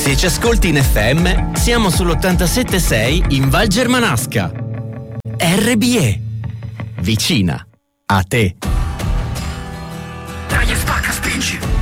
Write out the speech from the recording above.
Se ci ascolti in FM, siamo sull'87.6 in Val Germanasca. RBE. Vicina a te. Dai, spacca, spingi!